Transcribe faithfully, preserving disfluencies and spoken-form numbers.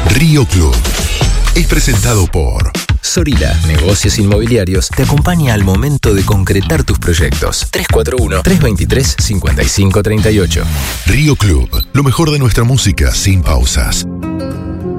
Río Club es presentado por Sorila, Negocios Inmobiliarios, te acompaña al momento de concretar tus proyectos. tres cuatro uno, tres dos tres, cinco cinco tres ocho. Río Club, lo mejor de nuestra música sin pausas.